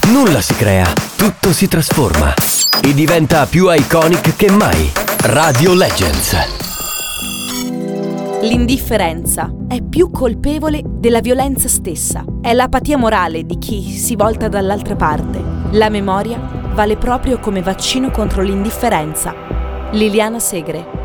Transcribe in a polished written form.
Nulla si crea, tutto si trasforma e diventa più iconic che mai. Radio Legends. L'indifferenza è più colpevole della violenza stessa. È l'apatia morale di chi si volta dall'altra parte. La memoria vale proprio come vaccino contro l'indifferenza. Liliana Segre.